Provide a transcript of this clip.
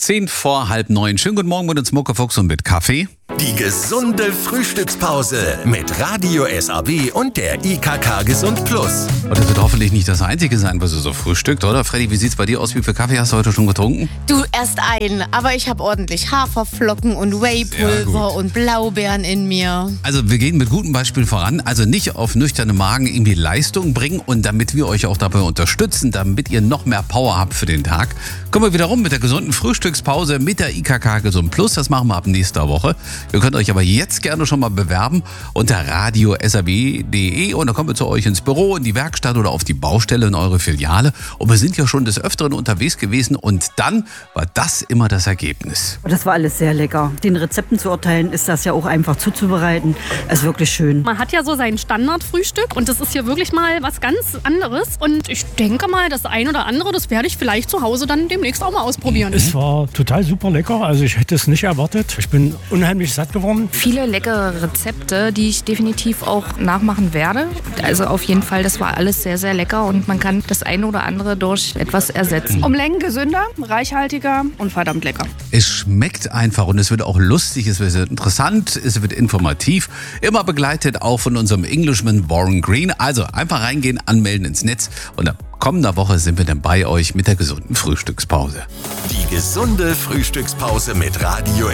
8:10. Schönen guten Morgen mit uns Muckefuchs und mit Kaffee. Die gesunde Frühstückspause mit Radio SAW und der IKK Gesund Plus. Und das wird hoffentlich nicht das Einzige sein, was ihr so frühstückt, oder? Freddy, wie sieht's bei dir aus? Wie viel Kaffee hast du heute schon getrunken? Du, erst einen, aber ich habe ordentlich Haferflocken und Whey-Pulver und Blaubeeren in mir. Also wir gehen mit gutem Beispiel voran, also nicht auf nüchterne Magen irgendwie Leistung bringen, und damit wir euch auch dabei unterstützen, damit ihr noch mehr Power habt für den Tag, kommen wir wieder rum mit der gesunden Frühstückspause mit der IKK Gesund Plus. Das machen wir ab nächster Woche. Ihr könnt euch aber jetzt gerne schon mal bewerben unter radio.saw.de und dann kommen wir zu euch ins Büro, in die Werkstatt oder auf die Baustelle in eure Filiale. Und wir sind ja schon des Öfteren unterwegs gewesen und dann war das immer das Ergebnis. Das war alles sehr lecker. Den Rezepten zu urteilen, ist das ja auch einfach zuzubereiten. Es ist wirklich schön. Man hat ja so sein Standardfrühstück und das ist hier wirklich mal was ganz anderes. Und ich denke mal, das ein oder andere, das werde ich vielleicht zu Hause dann demnächst auch mal ausprobieren. Es war total super lecker. Also ich hätte es nicht erwartet. Ich bin unheimlich satt geworden. Viele leckere Rezepte, die ich definitiv auch nachmachen werde. Also auf jeden Fall, das war alles sehr, sehr lecker und man kann das eine oder andere durch etwas ersetzen. Um Längen gesünder, reichhaltiger und verdammt lecker. Es schmeckt einfach und es wird auch lustig, es wird interessant, es wird informativ. Immer begleitet auch von unserem Englishman Warren Green. Also einfach reingehen, anmelden ins Netz und ab kommender Woche sind wir dann bei euch mit der gesunden Frühstückspause. Die gesunde Frühstückspause mit Radio